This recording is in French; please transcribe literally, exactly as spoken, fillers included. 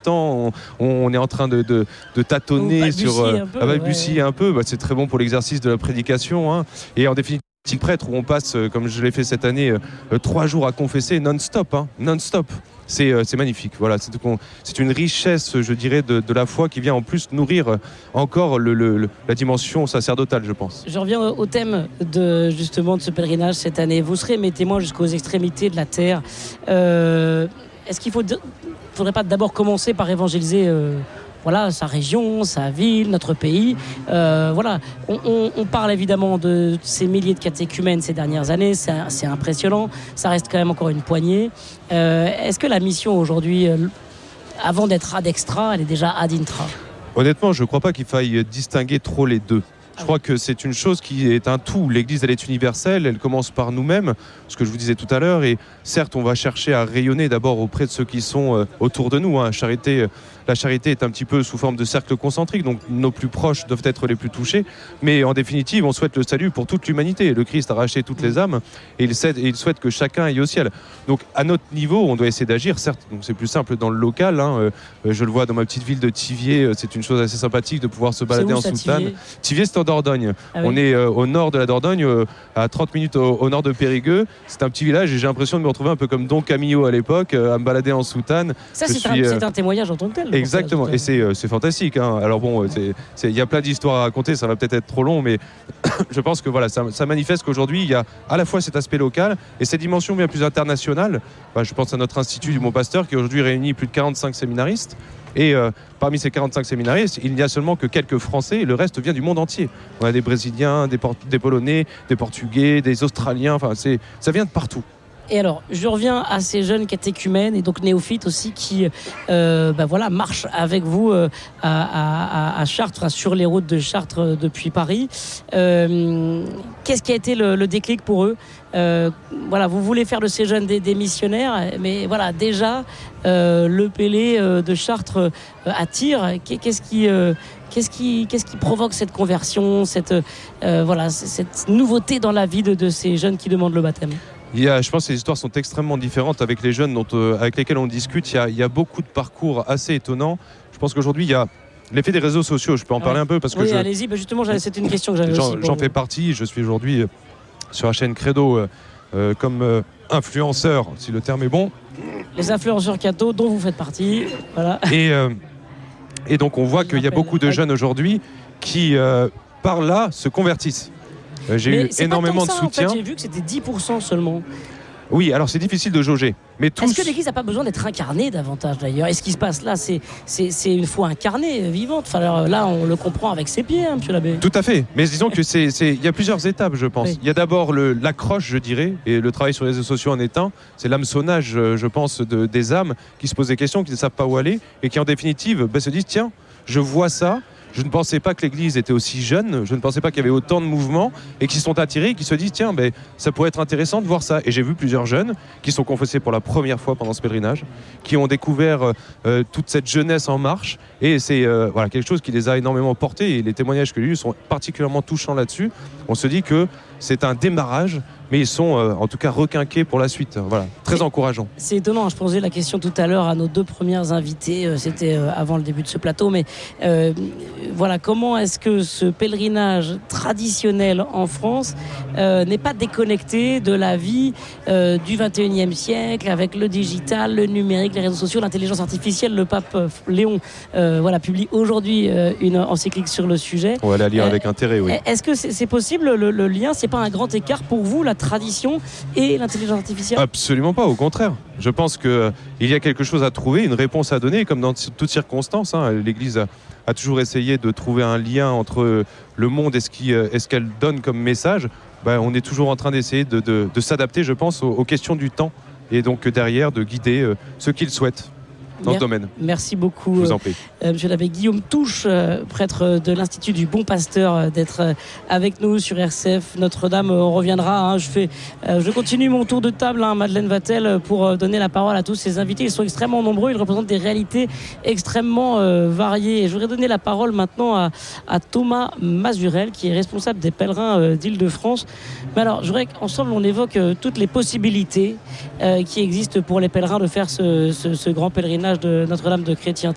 temps, on, on est en train de, de, de tâtonner sur euh, un peu, ah, balbutier ouais. un peu. Bah, c'est très bon pour l'exercice de la prédication. Hein. Et en définitive, prêtre où on passe, euh, comme je l'ai fait cette année, euh, trois jours à confesser non-stop, hein, non-stop. C'est, euh, c'est magnifique. Voilà, c'est, c'est une richesse, je dirais, de, de la foi qui vient en plus nourrir encore le, le, le, la dimension sacerdotale, je pense. Je reviens au thème de, justement, de ce pèlerinage cette année. Vous serez mes témoins jusqu'aux extrémités de la terre. Euh, est-ce qu'il ne faudrait pas d'abord commencer par évangéliser euh, voilà, sa région, sa ville, notre pays. Euh, voilà. on, on, on parle évidemment de ces milliers de catéchumènes ces dernières années, c'est, c'est impressionnant, ça reste quand même encore une poignée. Euh, est-ce que la mission aujourd'hui, euh, avant d'être ad extra, elle est déjà ad intra ? Honnêtement, je ne crois pas qu'il faille distinguer trop les deux. Je crois que c'est une chose qui est un tout. L'Église, elle est universelle, elle commence par nous-mêmes, ce que je vous disais tout à l'heure. Et certes, on va chercher à rayonner d'abord auprès de ceux qui sont euh, autour de nous. Hein. Charité, la charité est un petit peu sous forme de cercle concentrique, donc nos plus proches doivent être les plus touchés. Mais en définitive, on souhaite le salut pour toute l'humanité. Le Christ a racheté toutes les âmes et il, cède, et il souhaite que chacun aille au ciel. Donc à notre niveau, on doit essayer d'agir. Certes, donc c'est plus simple dans le local. Hein. Euh, je le vois dans ma petite ville de Thiviers. C'est une chose assez sympathique de pouvoir se balader en soutane. Thiviers, c'est en Dordogne. Ah oui. On est euh, au nord de la Dordogne, euh, à trente minutes au, au nord de Périgueux. C'est un petit village et j'ai l'imprestion de me retrouver un peu comme Don Camillo à l'époque, euh, à me balader en soutane. Ça, c'est, suis, un, euh... c'est un témoignage en tant que tel. Exactement, ça, et c'est, euh, c'est fantastique. Hein. Alors bon, il y a plein d'histoires à raconter, ça va peut-être être trop long, mais je pense que voilà, ça, ça manifeste qu'aujourd'hui, il y a à la fois cet aspect local et cette dimension bien plus internationale. Bah, je pense à notre Institut du Bon Pasteur qui aujourd'hui réunit plus de quarante-cinq séminaristes. Et euh, parmi ces quarante-cinq séminaristes, il n'y a seulement que quelques Français et le reste vient du monde entier. On a des Brésiliens, des, Port- des Polonais, des Portugais, des Australiens, enfin c'est, ça vient de partout. Et alors, je reviens à ces jeunes catéchumènes et donc néophytes aussi qui euh, bah voilà, marchent avec vous euh, à, à, à Chartres, enfin, sur les routes de Chartres euh, depuis Paris. Euh, qu'est-ce qui a été le, le déclic pour eux ? Euh, voilà, vous voulez faire de ces jeunes des, des missionnaires, mais voilà, déjà, euh, le Pélé euh, de Chartres euh, attire. Qu'est-ce qui... Euh, Qu'est-ce qui, qu'est-ce qui provoque cette conversion, cette, euh, voilà, cette nouveauté dans la vie de, de ces jeunes qui demandent le baptême ? Il y a, je pense que les histoires sont extrêmement différentes avec les jeunes dont, euh, avec lesquels on discute. Il y, a, il y a beaucoup de parcours assez étonnants. Je pense qu'aujourd'hui, il y a l'effet des réseaux sociaux. Je peux en ouais. parler un peu parce que oui, je, allez-y. Bah justement, c'était une question que j'avais j'en, aussi. J'en fais partie. Je suis aujourd'hui sur la chaîne Credo euh, euh, comme euh, influenceur, si le terme est bon. Les influenceurs catho dont vous faites partie. Voilà. Et, euh, et donc, on voit je qu'il y a beaucoup de jeunes aujourd'hui qui, euh, par là, se convertissent. Euh, j'ai mais eu énormément ça, de soutien. En fait, j'ai vu que c'était dix pour cent seulement. Oui, alors c'est difficile de jauger. Mais tous... Est-ce que l'Église n'a pas besoin d'être incarnée davantage d'ailleurs ? Et ce qui se passe là, c'est, c'est, c'est une foi incarnée, vivante. Enfin, alors, là, on le comprend avec ses pieds, hein, monsieur l'abbé. Tout à fait. Mais disons que c'est, c'est... il y a plusieurs étapes, je pense. Oui. Il y a d'abord le, l'accroche, je dirais, et le travail sur les réseaux sociaux en est un. C'est l'hameçonnage, je pense, de, des âmes qui se posent des questions, qui ne savent pas où aller, et qui en définitive ben, se disent tiens, je vois ça. Je ne pensais pas que l'Église était aussi jeune, je ne pensais pas qu'il y avait autant de mouvements et qui sont attirés, qui se disent tiens, ben, ça pourrait être intéressant de voir ça. Et j'ai vu plusieurs jeunes qui sont confessés pour la première fois pendant ce pèlerinage, qui ont découvert euh, toute cette jeunesse en marche et c'est euh, voilà, quelque chose qui les a énormément portés et les témoignages que j'ai eus sont particulièrement touchants là-dessus. On se dit que c'est un démarrage, mais ils sont euh, en tout cas requinqués pour la suite. Voilà, très c'est, encourageant. C'est étonnant, je posais la question tout à l'heure à nos deux premières invités, euh, c'était euh, avant le début de ce plateau, mais euh, voilà, comment est-ce que ce pèlerinage traditionnel en France euh, n'est pas déconnecté de la vie euh, du vingt et unième siècle, avec le digital, le numérique, les réseaux sociaux, l'intelligence artificielle. Le pape euh, Léon euh, voilà, publie aujourd'hui euh, une encyclique sur le sujet. On va la lire euh, avec intérêt, oui. Est-ce que c'est, c'est possible, le, le lien, c'est pas un grand écart pour vous, la tradition et l'intelligence artificielle ? Absolument pas, au contraire. Je pense qu'il euh, y a quelque chose à trouver, une réponse à donner, comme dans toutes circonstances. Hein, L'Église a, a toujours essayé de trouver un lien entre le monde et ce, qui, euh, et ce qu'elle donne comme message. Ben, on est toujours en train d'essayer de, de, de s'adapter, je pense, aux, aux questions du temps et donc derrière de guider euh, ceux qui le souhaitent dans Mer- ce domaine. Merci beaucoup, je vous en prie. Euh, monsieur l'abbé Guillaume Touche, euh, prêtre de l'Institut du Bon Pasteur, euh, d'être euh, avec nous sur R C F Notre-Dame. On reviendra. Hein, je, fais, euh, je continue mon tour de table, hein, Madeleine Vatel, pour euh, donner la parole à tous ces invités. Ils sont extrêmement nombreux. Ils représentent des réalités extrêmement euh, variées. Et je voudrais donner la parole maintenant à, à Thomas Mazurel, qui est responsable des pèlerins euh, d'Île-de-France. Mais alors, je voudrais qu'ensemble, on évoque euh, toutes les possibilités euh, qui existent pour les pèlerins de faire ce, ce, ce grand pèlerinage de Notre-Dame de Chrétien.